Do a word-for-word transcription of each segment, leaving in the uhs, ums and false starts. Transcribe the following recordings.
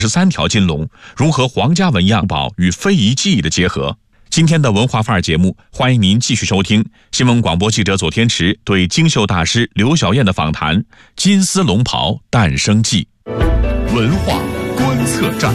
十三条金龙，融合皇家文样宝与非遗技艺的结合。今天的文化范儿节目，欢迎您继续收听新闻广播记者左天池对京绣大师刘晓燕的访谈《金丝龙袍诞生记》。文化观测站。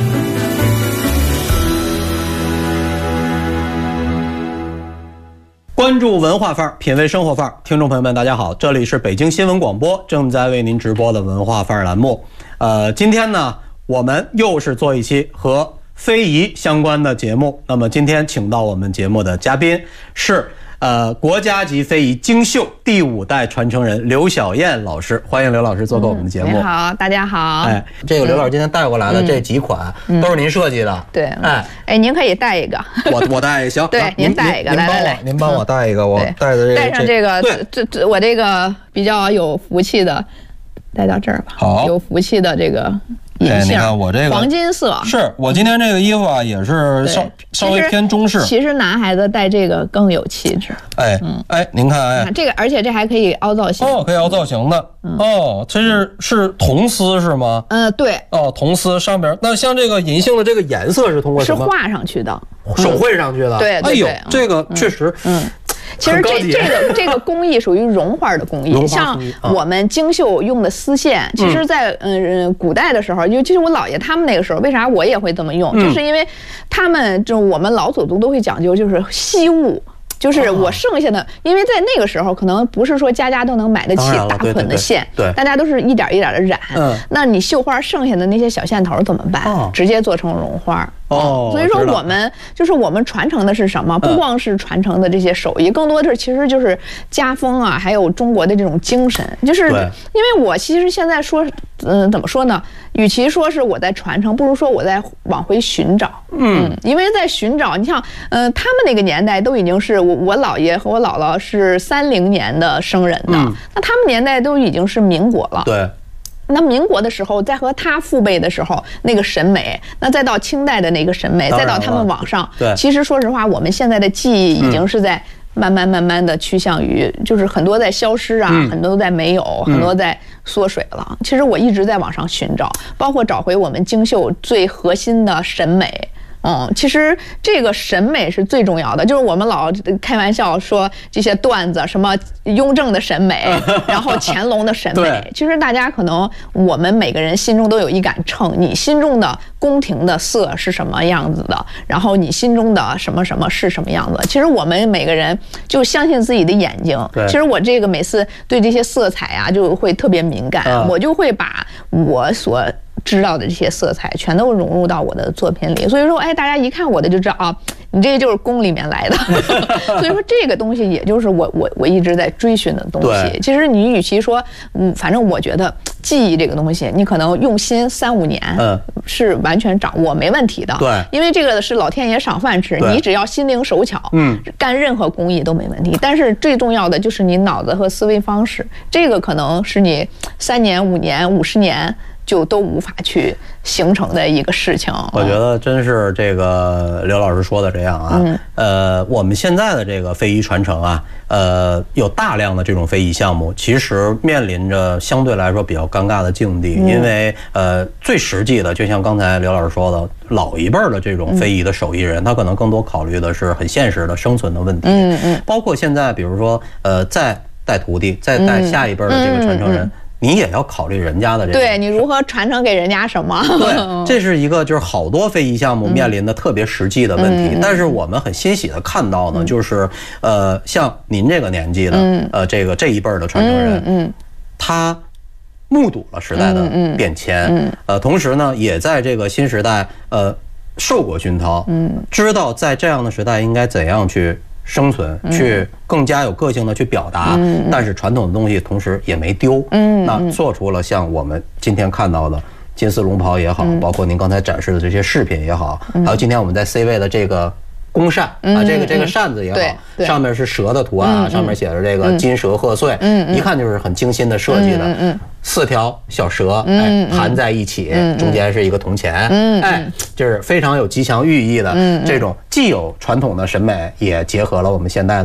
关注文化范儿，品味生活范儿。听众朋友们，大家好，这里是北京新闻广播正在为您直播的文化范儿栏目。呃，今天呢，我们又是做一期和非遗相关的节目。那么今天请到我们节目的嘉宾是呃国家级非遗京绣第五代传承人刘晓燕老师，欢迎刘老师做客我们的节目。 嗯、你好，大家好。 哎，这个刘老师今天带过来的这几款、嗯、都是您设计的。 对，哎哎，您可以带一个， 我我带一个行。 对，您带一个，来来来， 您帮我带一个，我带的这个， 带上这个，这这我这个比较有福气的，带到这儿吧。 好， 有福气的这个。 哎，你看我这个黄金色， 是我今天这个衣服啊，也是稍稍微偏中式。 其实男孩子戴这个更有气质。 哎，嗯，哎，您看，哎， 这个，而且这还可以凹造型。 哦，可以凹造型的。嗯、哦，这是是铜丝是吗？ 嗯，对。 哦，铜丝上边，那像这个银杏的这个颜色是通过什么？ 是画上去的， 手绘上去的。 对， 哎呦，这个确实，嗯。 其实这这个这个工艺属于绒花的工艺，像我们京绣用的丝线，其实在嗯古代的时候，尤其是我姥爷他们那个时候，为啥我也会这么用？就是因为他们就我们老祖宗都会讲究，就是惜物。就是我剩下的，因为在那个时候可能不是说家家都能买得起大捆的线， 对， 大家都是一点一点的染。嗯，那你绣花剩下的那些小线头怎么办？哦、直接做成绒花。哦，所以说我们就是我们传承的是什么？不光是传承的这些手艺，更多的是其实就是家风啊，还有中国的这种精神。就是因为我其实现在说，嗯、呃，怎么说呢？与其说是我在传承，不如说我在往回寻找。嗯，嗯因为在寻找，你像，呃，他们那个年代都已经是我我姥爷和我姥姥是三零年的生人的，嗯、那他们年代都已经是民国了。 对。 那民国的时候，在和他父辈的时候，那个审美，那再到清代的那个审美，再到他们往上， 对， 其实说实话，我们现在的技艺已经是在慢慢慢慢的趋向于，就是很多在消失啊，嗯、很多在没有，嗯、很多在缩水了。其实我一直在往上寻找，包括找回我们京绣最核心的审美。嗯，其实这个审美是最重要的，就是我们老开玩笑说这些段子，什么雍正的审美，然后乾隆的审美。其实大家可能我们每个人心中都有一杆秤，你心中的宫廷的色是什么样子的，然后你心中的什么什么是什么样子。其实我们每个人就相信自己的眼睛。其实我这个每次对这些色彩啊就会特别敏感，嗯、我就会把我所知道的这些色彩全都融入到我的作品里，所以说，哎，大家一看我的就知道啊，你这个就是宫里面来的。所以说，这个东西也就是我我我一直在追寻的东西。其实你与其说，嗯，反正我觉得技艺这个东西，你可能用心三五年，嗯，是完全掌握没问题的。 对， 因为这个是老天爷赏饭吃，你只要心灵手巧，嗯，干任何工艺都没问题。但是最重要的就是你脑子和思维方式，这个可能是你三年、五年、五十年。就都无法去形成的一个事情。 我觉得真是这个刘老师说的这样啊，嗯、呃，我们现在的这个非遗传承啊，呃，有大量的这种非遗项目，其实面临着相对来说比较尴尬的境地，嗯、因为呃，最实际的，就像刚才刘老师说的，老一辈的这种非遗的手艺人，嗯、他可能更多考虑的是很现实的生存的问题，嗯嗯，包括现在比如说呃，再带徒弟，再带下一辈的这个传承人。嗯嗯嗯你也要考虑人家的这个， 对你如何传承给人家什么？ 对，这是一个就是好多非遗项目面临的特别实际的问题。嗯、但是我们很欣喜的看到呢，嗯、就是呃，像您这个年纪的，嗯、呃，这个这一辈的传承人，嗯，嗯他目睹了时代的变迁，嗯嗯、呃，同时呢，也在这个新时代呃受过熏陶，嗯，知道在这样的时代应该怎样去生存，去更加有个性的去表达，嗯、但是传统的东西同时也没丢，嗯，那做出了像我们今天看到的金丝龙袍也好，嗯、包括您刚才展示的这些饰品也好，嗯、还有今天我们在 C 位的这个宫扇、嗯、啊，这个这个扇子也好，上面是蛇的图案啊，嗯、上面写着这个金蛇贺岁，嗯、一看就是很精心的设计的，嗯嗯、四条小蛇，哎，盘在一起，嗯、中间是一个铜钱，嗯、哎，就是非常有吉祥寓意的，嗯、这种既有传统的审美，也结合了我们现代的